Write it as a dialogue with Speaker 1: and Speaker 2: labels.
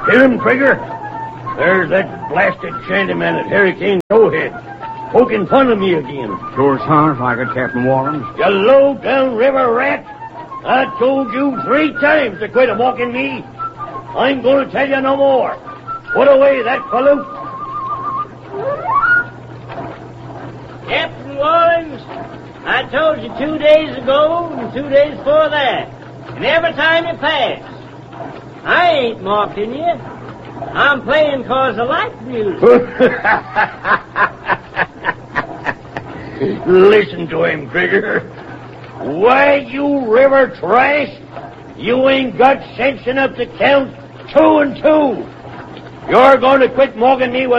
Speaker 1: Hear him, Trigger? There's that blasted shantyman at Hurricane Towhead, poking fun of me again.
Speaker 2: Sure sounds like it, Captain Warren.
Speaker 1: You low-down river rat! I told you 3 times to quit mocking me. I'm going to tell you no more. Put away that fellow.
Speaker 3: Captain Warrens, I told you 2 days ago and 2 days before that. And every time you pass. I ain't mocking you. I'm playing 'cause I like music.
Speaker 1: Listen to him, Trigger. Why, you river trash, you ain't got sense enough to count 2 and 2. You're going to quit mocking me with